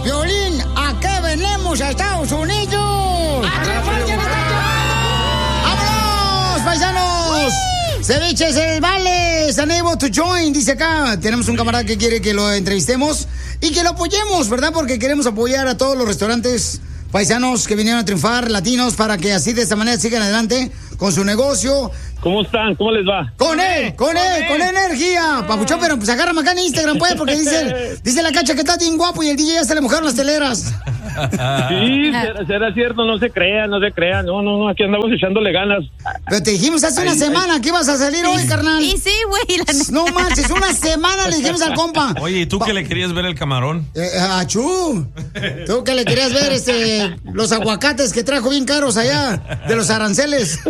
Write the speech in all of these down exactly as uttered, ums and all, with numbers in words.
Piolín, ¿a qué venimos a Estados Unidos? ¡A triunfar, que nos están llevando! ¡Vámonos, paisanos! Ceviches El Vale, is unable to join, dice acá. Tenemos un camarada que quiere que lo entrevistemos y que lo apoyemos, ¿verdad? Porque queremos apoyar a todos los restaurantes paisanos que vinieron a triunfar, latinos, para que así de esta manera sigan adelante con su negocio. ¿Cómo están? ¿Cómo les va? Con él, con él, con energía. Papuchón, pero pues agárrame acá en Instagram, pues, porque dice, dice la Cacha que está bien guapo y el D J ya se le mojaron las teleras. Sí, será, será cierto, no se crean, no se crean. No, no, no, aquí andamos echándole ganas. Pero te dijimos hace una ay, semana ay. que ibas a salir hoy, carnal. Y sí, güey. No manches, una semana le dijimos al compa. Oye, ¿y tú que le querías ver el camarón? Eh, achú. Tú que le querías ver este, los aguacates que trajo bien caros allá, de los aranceles.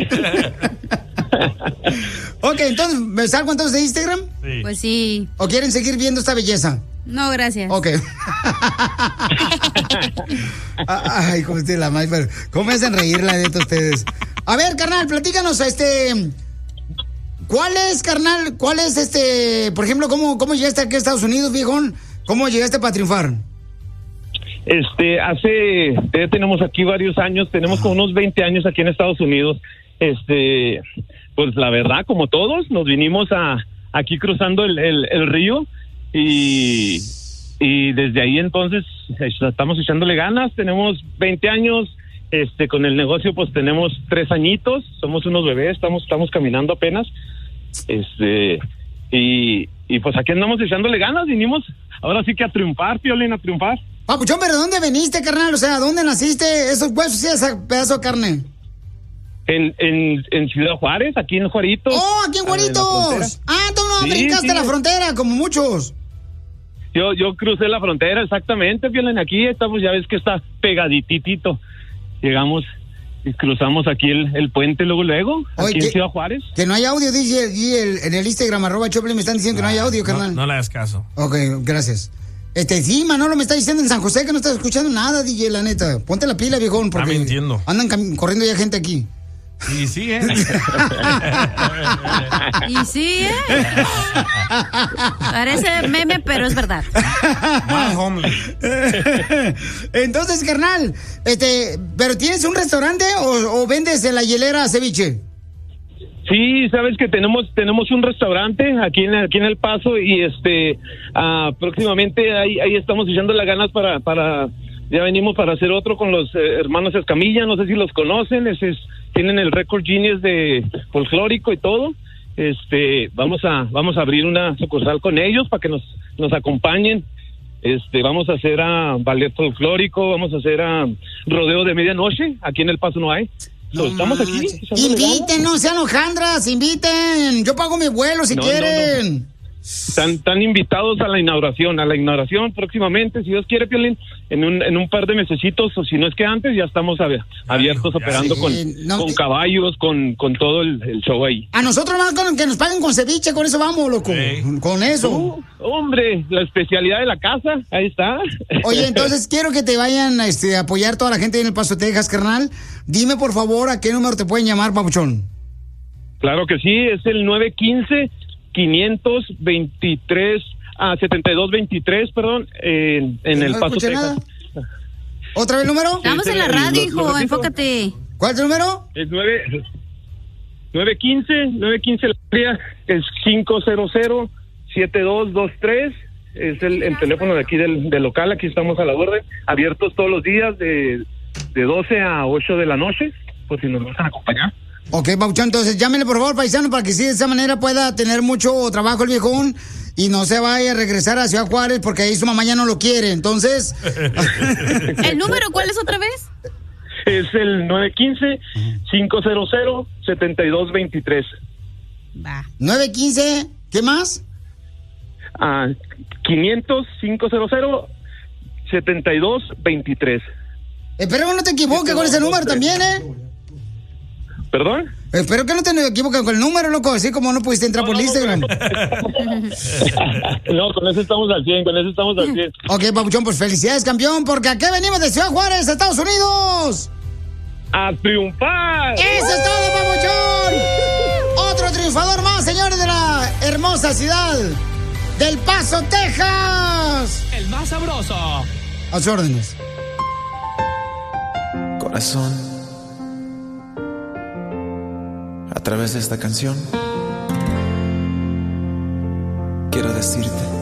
Ok, entonces, ¿me salgo entonces de Instagram? Sí. Pues sí. ¿O quieren seguir viendo esta belleza? No, gracias. Ok. Ay, cómo estoy la madre, pero ¿cómo me hacen reír la neta ustedes? A ver, carnal, platícanos, este... ¿Cuál es, carnal, cuál es, este... Por ejemplo, ¿cómo, cómo llegaste aquí a Estados Unidos, viejón? ¿Cómo llegaste para triunfar? Este, hace... Ya tenemos aquí varios años, tenemos como unos veinte años aquí en Estados Unidos. Este... Pues la verdad, como todos, nos vinimos a aquí cruzando el, el, el río y, y desde ahí entonces estamos echándole ganas. Tenemos veinte años, este, con el negocio pues tenemos tres añitos, somos unos bebés, estamos estamos caminando apenas, este y, y pues aquí andamos echándole ganas, vinimos ahora sí que a triunfar, Piolín, a triunfar. Papuchón, ¿pero dónde veniste, carnal? O sea, ¿dónde naciste? Esos huesos y ese pedazo de carne. En, en, en Ciudad Juárez, aquí en Juaritos. ¡Oh, aquí en Juaritos! Ah, tú no sí, brincaste sí. la frontera, como muchos. Yo yo crucé la frontera, exactamente, Piolín, aquí estamos, ya ves que está pegadititito. Llegamos y cruzamos aquí el, el puente luego, luego, Oye, aquí que, en Ciudad Juárez. Que no hay audio, dice allí el, en el Instagram, arroba Choplin, me están diciendo que no hay audio, carnal. No, no le hagas caso. Ok, gracias. Este, sí, Manolo me está diciendo en San José que no está escuchando nada, D J, la neta. Ponte la pila, viejón, porque está mintiendo. Andan cam- corriendo ya gente aquí. Y sí, ¿eh? Y sí, ¿eh? Parece meme, pero es verdad. Más hombre. Entonces, carnal, este, ¿pero tienes un restaurante o, o vendes en la hielera ceviche? Sí, sabes que tenemos tenemos un restaurante aquí en aquí en El Paso y este uh, próximamente ahí ahí estamos echando las ganas para para ya venimos para hacer otro con los eh, hermanos Escamilla, no sé si los conocen, ese es, tienen el récord Guinness de folclórico y todo. Este, vamos a vamos a abrir una sucursal con ellos para que nos nos acompañen. Este, vamos a hacer a ballet folclórico, vamos a hacer a rodeo de medianoche, aquí en El Paso no hay. No, so, estamos aquí. Inviten, no sean hojandras, inviten. Yo pago mi vuelo si no, quieren. No, no. Están, están invitados a la inauguración, a la inauguración próximamente, si Dios quiere, Piolín, en un, en un par de mesecitos, o si no es que antes, ya estamos ab- abiertos, ya, operando sí, con, no, con caballos, con, con todo el, el show ahí. A nosotros más con que nos paguen con ceviche, con eso vamos, loco, sí. con eso. Uh, hombre, la especialidad de la casa, ahí está. Oye, entonces quiero que te vayan este, a apoyar toda la gente en El Paso, Texas, carnal. Dime, por favor, ¿a qué número te pueden llamar, papuchón? Claro que sí, es el nueve uno cinco, quinientos veintitrés, ah, setenta y dos veintitrés, perdón, eh, en El Paso, Texas. Nada. ¿Otra vez el número? Estamos en la radio, hijo, enfócate. ¿Cuál es el número? Es nueve nueve quince, nueve quince la área, es cinco cero cero, siete dos dos tres, es el, el teléfono de aquí del, del local, aquí estamos a la orden, abiertos todos los días de, de doce a ocho de la noche, por si nos van a acompañar. Ok, Pauchón, entonces llámenle por favor, paisano, para que sí de esa manera pueda tener mucho trabajo el viejón y no se vaya a regresar a Ciudad Juárez porque ahí su mamá ya no lo quiere, entonces... ¿El número cuál es otra vez? Es el nueve uno cinco, cinco cero cero, siete dos dos tres. Va. nueve uno cinco, ¿qué más? Ah, quinientos, cinco cero cero, setenta y dos veintitrés. Espero que no te equivoques con ese número también, ¿eh? ¿Perdón? Espero que no te equivoques con el número, loco, así como no pudiste entrar no, por no, Instagram. No, con eso estamos al cien, con eso estamos al cien. Ok, papuchón, pues felicidades, campeón, porque aquí venimos de Ciudad Juárez, Estados Unidos. ¡A triunfar! ¡Eso es todo, papuchón! Otro triunfador más, señores, de la hermosa ciudad del Paso, Texas. El más sabroso. A sus órdenes. Corazón, a través de esta canción quiero decirte